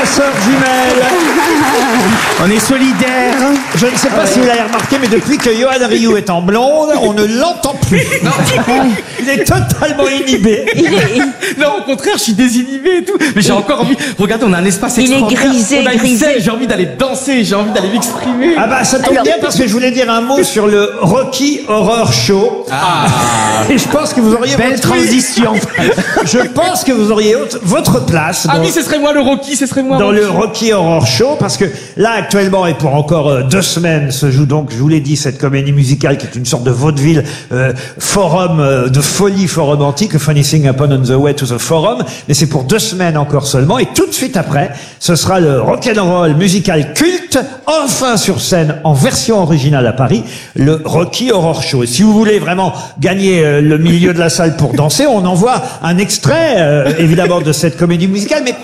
sa sœur jumelle. On est solidaires. Je ne sais pas si vous l'avez remarqué, mais depuis que Yoann Ryu est en blonde, on ne l'entend plus. Il est totalement inhibé. Non, au contraire, je suis désinhibé et tout. Mais j'ai encore envie. Regardez, on a un espace Il est extraordinaire. grisé, on a une grisé. scène, j'ai envie d'aller danser, j'ai envie d'aller m'exprimer. Ah bah ça tombe bien parce que je voulais dire un mot sur le Rocky Horror Show. Et je pense que vous auriez Belle transition. Je pense que vous auriez votre place Ah dans, oui, ce serait moi le Rocky, ce serait moi. dans le Rocky Horror Show, parce que là actuellement et pour encore 2 semaines se joue donc, je vous l'ai dit, cette comédie musicale qui est une sorte de vaudeville forum de folie, forum antique, A Funny Thing Happened on the Way to the Forum, mais c'est pour 2 semaines encore seulement, et tout de suite après, ce sera le rock'n'roll musical culte, enfin sur scène en version originale à Paris, le Rocky Horror Show. Et si vous voulez vraiment gagner le milieu de la salle pour danser, on envoie un extrait évidemment de cette comédie musicale, mais